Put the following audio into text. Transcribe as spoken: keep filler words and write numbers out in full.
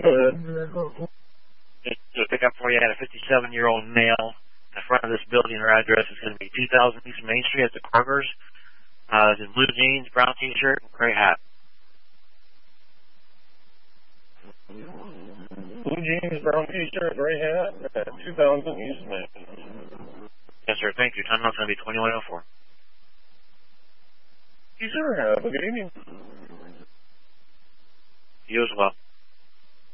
Just to pick up for you, I had a fifty-seven-year-old male. The front of this building, or address is going to be two thousand East Main Street at the Kroger's. Uh, it's in blue jeans, brown T-shirt, gray hat. Blue jeans, brown T-shirt, gray hat, at two thousand East Main. Yes, sir. Thank you. Time out's going to be twenty-one oh four. You sir, have a good evening. You as well.